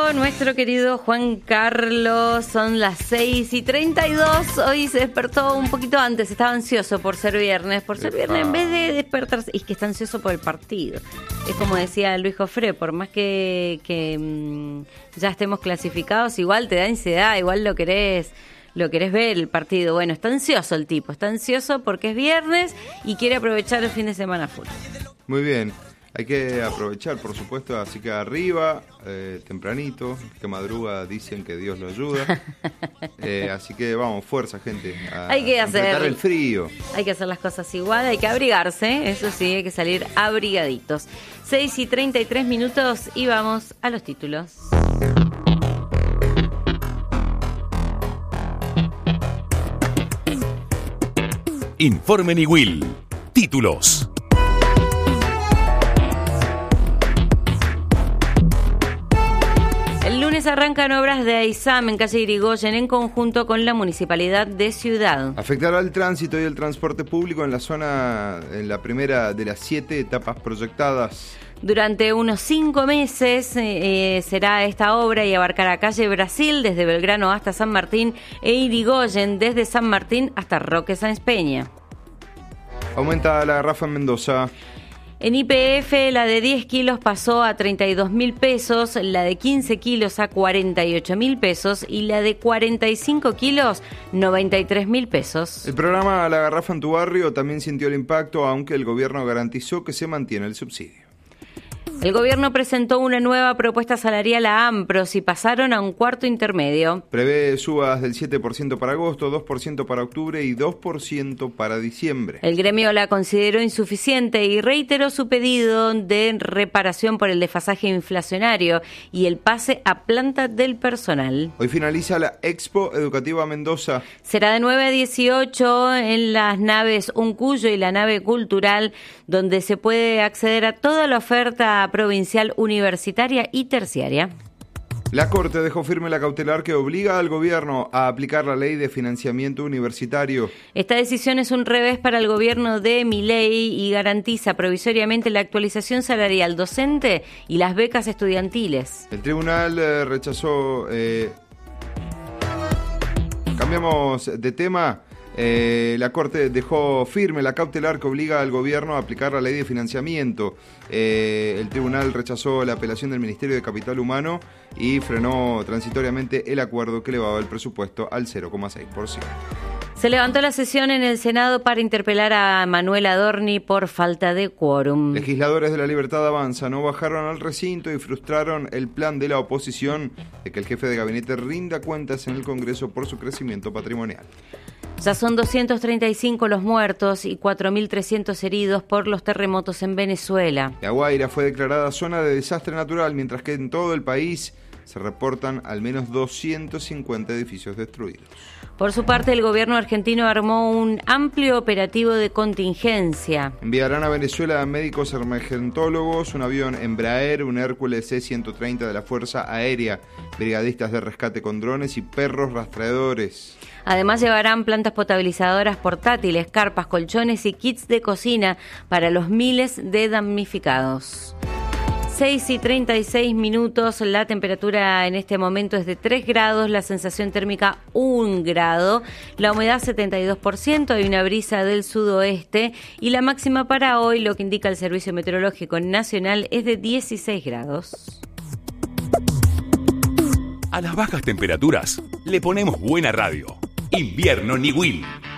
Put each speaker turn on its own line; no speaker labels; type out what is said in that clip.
llegó nuestro querido Juan Carlos. Son las 6:32. Hoy se despertó un poquito antes. Estaba ansioso por ser viernes. En vez de despertarse. Es que está ansioso por el partido. Es como decía Luis Jofré. Por más que ya estemos clasificados, igual te da ansiedad. Igual lo querés ver el partido. Bueno, está ansioso el tipo. Está ansioso porque es viernes y quiere aprovechar el fin de semana full.
Muy bien. Hay que aprovechar, por supuesto, así que arriba, tempranito, que madruga, dicen que Dios lo ayuda. Así que vamos, fuerza, gente,
hay que
enfrentar el frío.
Hay que hacer las cosas igual, hay que abrigarse, eso sí, hay que salir abrigaditos. 6:33 y vamos a los títulos.
Informe Niwil. Títulos.
El lunes arrancan obras de AISAM en calle Irigoyen en conjunto con la Municipalidad de Ciudad.
Afectará el tránsito y el transporte público en la zona, en la primera de las 7 etapas proyectadas.
Durante unos 5 meses será esta obra y abarcará calle Brasil desde Belgrano hasta San Martín e Irigoyen desde San Martín hasta Roque Sáenz Peña.
Aumenta la garrafa en Mendoza.
En YPF la de 10 kilos pasó a 32.000 pesos, la de 15 kilos a 48.000 pesos y la de 45 kilos 93.000 pesos.
El programa La Garrafa en tu Barrio también sintió el impacto, aunque el gobierno garantizó que se mantiene el subsidio.
El gobierno presentó una nueva propuesta salarial a AMPROS y pasaron a un cuarto intermedio.
Prevé subas del 7% para agosto, 2% para octubre y 2% para diciembre.
El gremio la consideró insuficiente y reiteró su pedido de reparación por el desfasaje inflacionario y el pase a planta del personal.
Hoy finaliza la Expo Educativa Mendoza.
Será de 9 a 18 en las naves Uncuyo y la nave cultural, donde se puede acceder a toda la oferta provincial, universitaria y terciaria.
La Corte dejó firme la cautelar que obliga al gobierno a aplicar la ley de financiamiento universitario.
Esta decisión es un revés para el gobierno de Milei y garantiza provisoriamente la actualización salarial docente y las becas estudiantiles.
El tribunal rechazó... Cambiamos de tema. La Corte dejó firme la cautelar que obliga al gobierno a aplicar la ley de financiamiento. El tribunal rechazó la apelación del Ministerio de Capital Humano y frenó transitoriamente el acuerdo que elevaba el presupuesto al 0,6%.
Se levantó la sesión en el Senado para interpelar a Manuel Adorni por falta de quórum.
Legisladores de La Libertad Avanza no bajaron al recinto y frustraron el plan de la oposición de que el jefe de gabinete rinda cuentas en el Congreso por su crecimiento patrimonial.
Ya son 235 los muertos y 4.300 heridos por los terremotos en Venezuela.
La Guaira fue declarada zona de desastre natural, mientras que en todo el país se reportan al menos 250 edificios destruidos.
Por su parte, el gobierno argentino armó un amplio operativo de contingencia.
Enviarán a Venezuela médicos emergentólogos, un avión Embraer, un Hércules C-130 de la Fuerza Aérea, brigadistas de rescate con drones y perros rastreadores.
Además llevarán plantas potabilizadoras portátiles, carpas, colchones y kits de cocina para los miles de damnificados. 6:36, la temperatura en este momento es de 3 grados, la sensación térmica 1 grado, la humedad 72%, hay una brisa del sudoeste y la máxima para hoy, lo que indica el Servicio Meteorológico Nacional, es de 16 grados.
A las bajas temperaturas le ponemos buena radio. Invierno Niwil.